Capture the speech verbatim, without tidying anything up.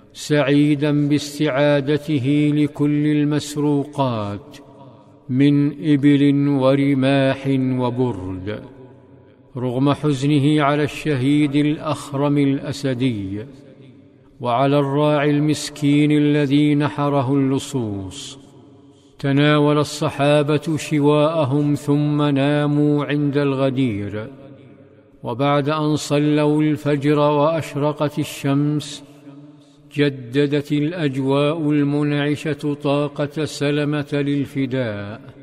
سعيدا باستعادته لكل المسروقات من إبل ورماح وبرد، رغم حزنه على الشهيد الأخرم الأسدي وعلى الراعي المسكين الذي نحره اللصوص. تناول الصحابة شواءهم ثم ناموا عند الغدير، وبعد أن صلوا الفجر وأشرقت الشمس جددت الأجواء المنعشة طاقة سلمة للفداء.